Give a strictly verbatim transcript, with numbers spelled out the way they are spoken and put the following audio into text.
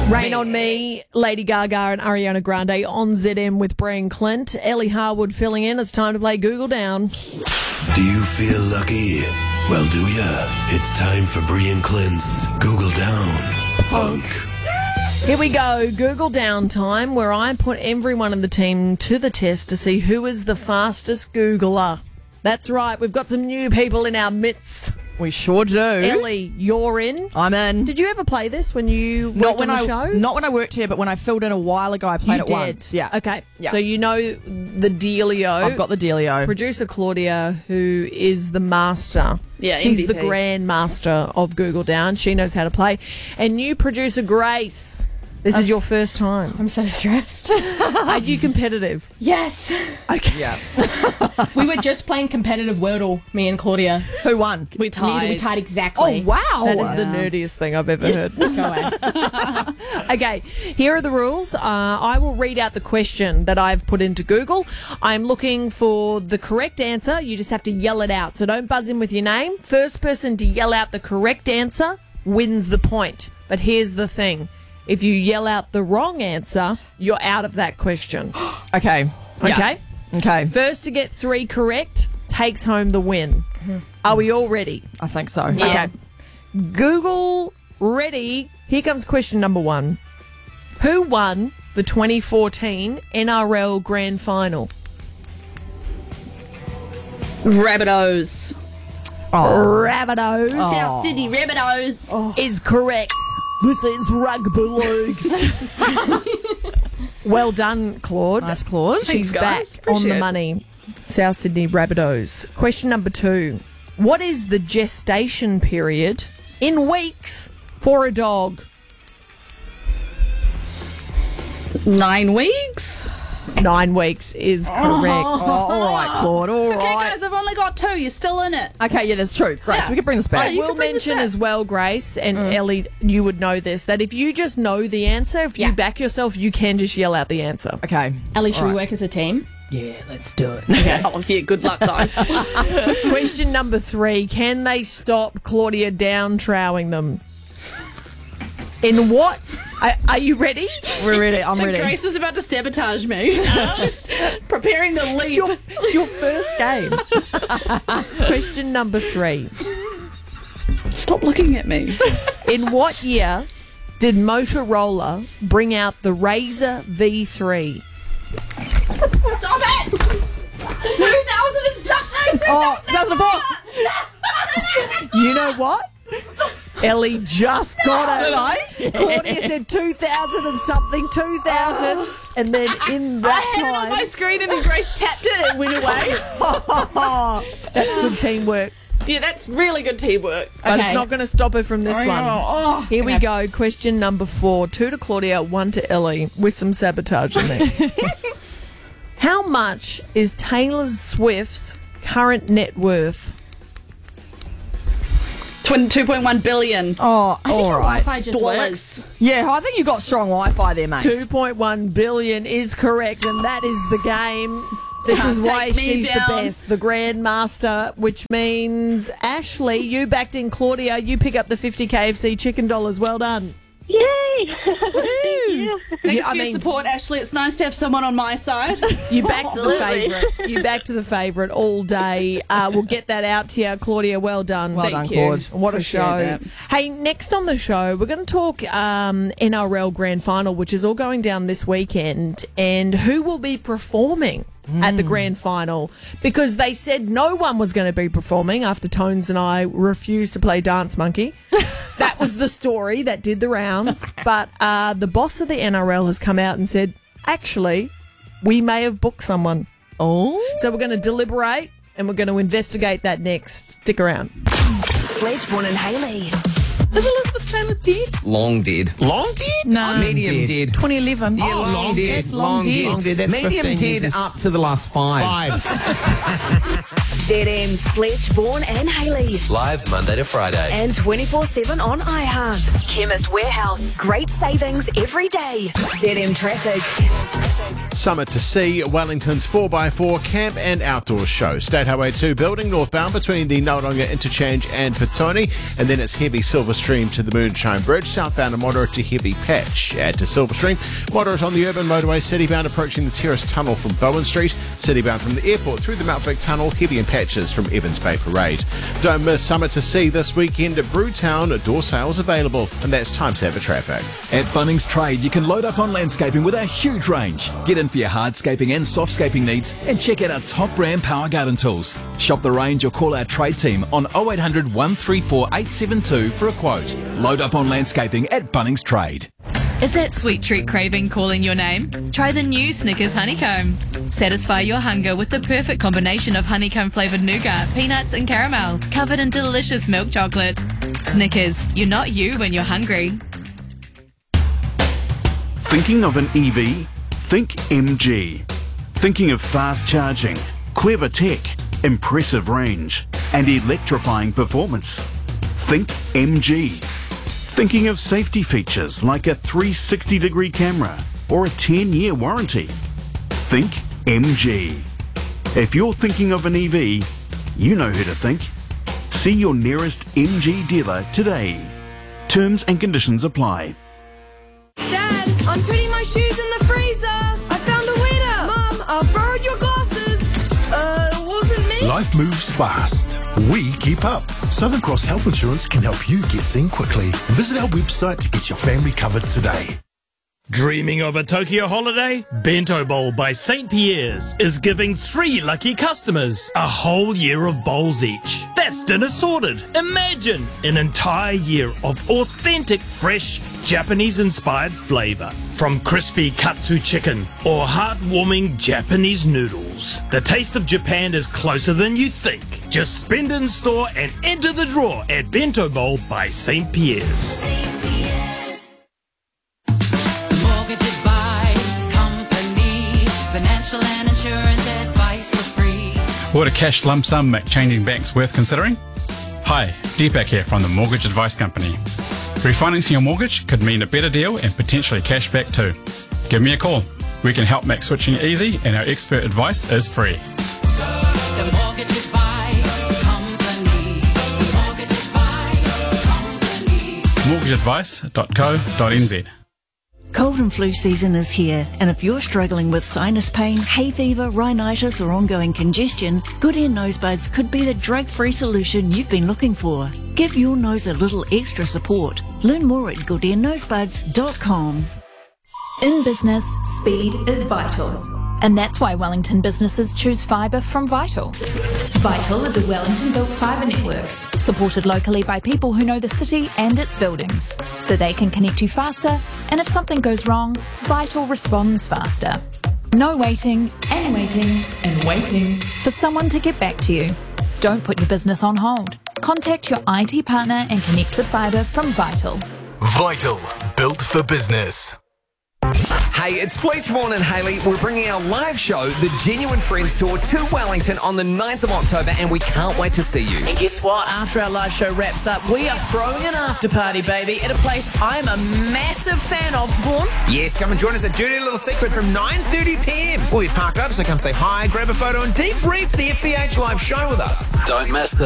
Rain on Me, Lady Gaga and Ariana Grande on Z M with Brian Clint. Ellie Harwood filling in. It's time to play Google Down. Do you feel lucky? Well, do ya? It's time for Brian Clint's Google Down. Punk. Here we go. Google Down time, where I put everyone in the team to the test to see who is the fastest Googler. That's right. We've got some new people in our midst. We sure do. Ellie, you're in. I'm in. Did you ever play this when you worked Not when on the I show? not when I worked here, but when I filled in a while ago, I played you it did. once. Yeah. Okay. Yeah. So you know the dealio. I've got the dealio. Producer Claudia, who is the master. Yeah, She's M V P. the grand master of Google Down. She knows how to play. And new producer Grace. This is your first time. I'm so stressed. Are you competitive? Yes. Okay. Yeah. We were just playing competitive Wordle, me and Claudia. Who won? We tied. We tied exactly. Oh, wow. That is the nerdiest thing I've ever heard. Go ahead. Okay, here are the rules. Uh, I will read out the question that I've put into Google. I'm looking for the correct answer. You just have to yell it out. So don't buzz in with your name. First person to yell out the correct answer wins the point. But here's the thing. If you yell out the wrong answer, you're out of that question. Okay. Okay? Yeah. Okay. First to get three correct takes home the win. Are we all ready? I think so. Okay. Google ready. Here comes question number one. Who won the twenty fourteen N R L Grand Final? Rabbitohs. Oh. Rabbitohs South Sydney Rabbitohs. is correct. This is rugby league. Well done, Claude. Nice, Claude. She's Thanks, guys. back on Appreciate the it. money. South Sydney Rabbitohs. Question number two. What is the gestation period in weeks for a dog? Nine weeks. Nine weeks is correct. Oh, all right, Claude. All Okay, right. guys, I've only got two. You're still in it. Okay, yeah, that's true. Great. So we can bring this back. I will mention as well, Grace and Ellie, you would know this, that if you just know the answer, if you Yeah. back yourself, you can just yell out the answer. Okay. Ellie, should All we right. work as a team? Yeah, let's do it. Oh, yeah, good luck, guys. Question number three. Can they stop Claudia down-trowing them? In what? Are, are you ready? We're ready. I'm ready. Grace is about to sabotage me. She's preparing to leave. It's your, it's your first game. Question number three. Stop looking at me. In what year did Motorola bring out the Razr V three? Stop it! two thousand and something! Oh, two thousand four. You know what? Ellie just got it. Did I? Claudia said two thousand and something, two thousand, and then in that I had it on my time, screen and then Grace tapped it and it went away. that's good teamwork. Yeah, that's really good teamwork. But it's not going to stop her from this one. Oh, Here we go. Question number four. Two to Claudia, one to Ellie, with some sabotage in there. How much is Taylor Swift's current net worth? two point one billion. Oh, all right. Dollars. Yeah, I think you got strong Wi-Fi there, mate. two point one billion is correct, and that is the game. This Can't is why take me she's the down. best, the Grandmaster, which means, Ashley, you backed in Claudia. You pick up the fifty K F C chicken dollars. Well done. Yay! Woo. Thanks You- for I your mean, support, Ashley. It's nice to have someone on my side. you back to the Absolutely. favourite. You back to the favourite all day. Uh, we'll get that out to you, Claudia. Well done. Well Thank done, you. Claude. What a Appreciate show. that. Hey, next on the show, we're going to talk um, N R L Grand Final, which is all going down this weekend, and who will be performing at the Grand Final, because they said no one was going to be performing after Tones and I refused to play Dance Monkey. That was the story that did the rounds. But uh, the boss of the N R L has come out and said, actually, we may have booked someone. Oh. So we're going to deliberate and we're going to investigate that next. Stick around. Fleshborn and Haley. Is Elizabeth Taylor dead? Long dead. Long dead? No. Medium dead. twenty eleven. Yeah, Oh, long dead. yes, long, dead. Long dead. That's medium fifteen dead years. up to the last five. Five. Z M's Fleshborn and Haley. Live Monday to Friday. And twenty-four seven on iHeart. Chemist Warehouse. Great savings every day. Z M Traffic. Summer to See, Wellington's four by four camp and outdoor show. State Highway two building northbound between the Nauranga Interchange and Petone, and then it's heavy Silverstream to the Moonshine Bridge, southbound and moderate to heavy patch. Add to Silverstream, moderate on the urban motorway, citybound approaching the Terrace Tunnel from Bowen Street, citybound from the airport through the Mount Vic Tunnel, heavy in patches from Evans Bay Parade. Don't miss Summer to See this weekend at Brewtown, door sales available, and that's time saver traffic. At Bunnings Trade, you can load up on landscaping with our huge range. Get in for your hardscaping and softscaping needs and check out our top brand power garden tools. Shop the range or call our trade team on oh eight hundred, one three four, eight seven two for a quote. Load up on landscaping at Bunnings Trade. Is that sweet treat craving calling your name? Try the new Snickers Honeycomb. Satisfy your hunger with the perfect combination of honeycomb flavoured nougat, peanuts and caramel, covered in delicious milk chocolate. Snickers, you're not you when you're hungry. Thinking of an E V? Think M G. Thinking of fast charging, clever tech, impressive range, and electrifying performance? Think M G. Thinking of safety features like a three sixty degree camera or a ten year warranty? Think M G. If you're thinking of an E V, you know who to think. See your nearest M G dealer today. Terms and conditions apply. Dad, I'm putting my shoes in the freezer. I found a winner. Mum, I borrowed your glasses. Uh, it wasn't me. Life moves fast. We keep up. Southern Cross Health Insurance can help you get seen quickly. Visit our website to get your family covered today. Dreaming of a Tokyo holiday? Bento Bowl by Saint Pierre's is giving three lucky customers a whole year of bowls each. That's dinner sorted. Imagine an entire year of authentic, fresh, Japanese-inspired flavour. From crispy katsu chicken or heartwarming Japanese noodles. The taste of Japan is closer than you think. Just spend in store and enter the draw at Bento Bowl by Saint Pierre's. Financial and insurance advice for free. Would a cash lump sum make changing banks worth considering? Hi, Deepak here from the Mortgage Advice Company. Refinancing your mortgage could mean a better deal and potentially cash back too. Give me a call. We can help make switching easy and our expert advice is free. The Mortgage Advice Company. The Mortgage Advice Company. mortgage advice dot co dot n z. Cold and flu season is here, and if you're struggling with sinus pain, hay fever, rhinitis or ongoing congestion, Good Ear Nosebuds could be the drug-free solution you've been looking for. Give your nose a little extra support. Learn more at good ear nosebuds dot com. In business, speed is vital. And that's why Wellington businesses choose fibre from Vital. Vital is a Wellington-built fibre network, supported locally by people who know the city and its buildings, so they can connect you faster, and if something goes wrong, Vital responds faster. No waiting, and waiting, and waiting for someone to get back to you. Don't put your business on hold. Contact your I T partner and connect with fibre from Vital. Vital, built for business. Hey, it's Fletch Vaughan and Hayley. We're bringing our live show, the Genuine Friends Tour, to Wellington on the ninth of October, and we can't wait to see you. And guess what? After our live show wraps up, we are throwing an after party, baby, at a place I'm a massive fan of. Vaughan? Yes, come and join us at Dirty Little Secret from nine thirty p m. We'll be parked up, so come say hi, grab a photo, and debrief the F B H live show with us. Don't miss the